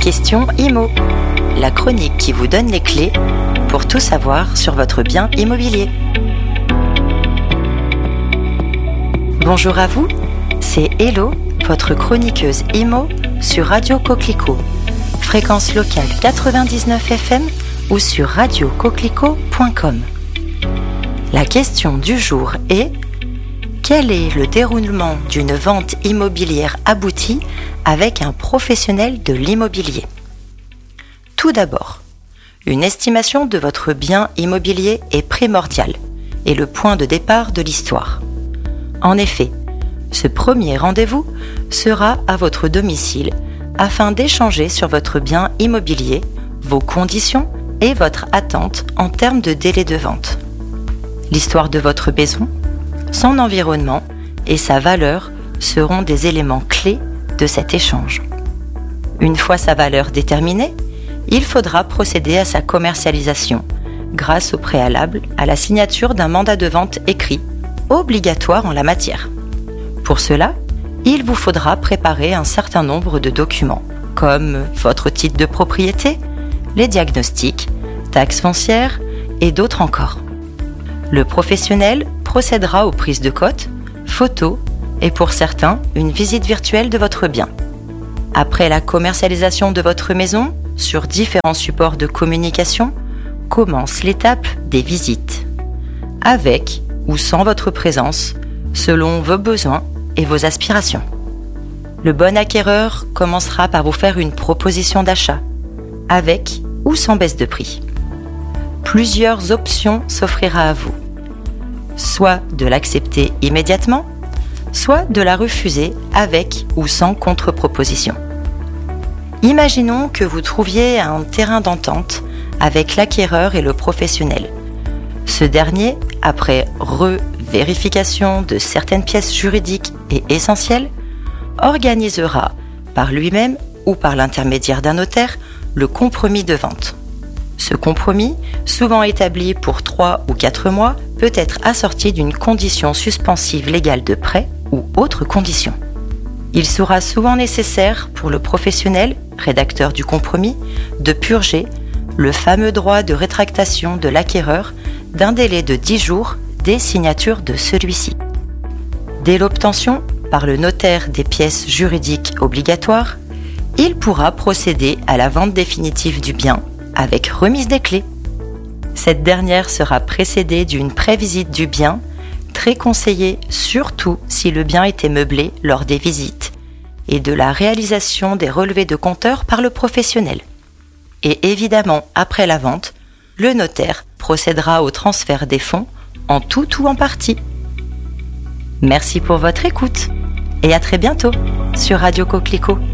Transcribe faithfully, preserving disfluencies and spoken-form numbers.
Question Immo, la chronique qui vous donne les clés pour tout savoir sur votre bien immobilier. Bonjour à vous, c'est Hello, votre chroniqueuse Immo sur Radio Coquelicot, fréquence locale quatre-vingt-dix-neuf F M ou sur radio coquelicot point com. La question du jour est: quel est le déroulement d'une vente immobilière aboutie avec un professionnel de l'immobilier? Tout d'abord, une estimation de votre bien immobilier est primordiale et le point de départ de l'histoire. En effet, ce premier rendez-vous sera à votre domicile afin d'échanger sur votre bien immobilier, vos conditions et votre attente en termes de délai de vente. L'histoire de votre maison, son environnement et sa valeur seront des éléments clés de cet échange. Une fois sa valeur déterminée, il faudra procéder à sa commercialisation grâce au préalable à la signature d'un mandat de vente écrit, obligatoire en la matière. Pour cela, il vous faudra préparer un certain nombre de documents, comme votre titre de propriété, les diagnostics, taxes foncières et d'autres encore. Le professionnel procédera aux prises de cotes, photos et pour certains, une visite virtuelle de votre bien. Après la commercialisation de votre maison, sur différents supports de communication, commence l'étape des visites. Avec ou sans votre présence, selon vos besoins et vos aspirations. Le bon acquéreur commencera par vous faire une proposition d'achat, avec ou sans baisse de prix. Plusieurs options s'offriront à vous. Soit de l'accepter immédiatement, soit de la refuser avec ou sans contre-proposition. Imaginons que vous trouviez un terrain d'entente avec l'acquéreur et le professionnel. Ce dernier, après revérification de certaines pièces juridiques et essentielles, organisera par lui-même ou par l'intermédiaire d'un notaire le compromis de vente. Ce compromis, souvent établi pour trois ou quatre mois, peut être assorti d'une condition suspensive légale de prêt ou autre condition. Il sera souvent nécessaire pour le professionnel, rédacteur du compromis, de purger le fameux droit de rétractation de l'acquéreur d'un délai de dix jours dès signature de celui-ci. Dès l'obtention par le notaire des pièces juridiques obligatoires, il pourra procéder à la vente définitive du bien avec remise des clés. Cette dernière sera précédée d'une prévisite du bien, très conseillée surtout si le bien était meublé lors des visites, et de la réalisation des relevés de compteur par le professionnel. Et évidemment, après la vente, le notaire procédera au transfert des fonds en tout ou en partie. Merci pour votre écoute et à très bientôt sur Radio Coquelicot.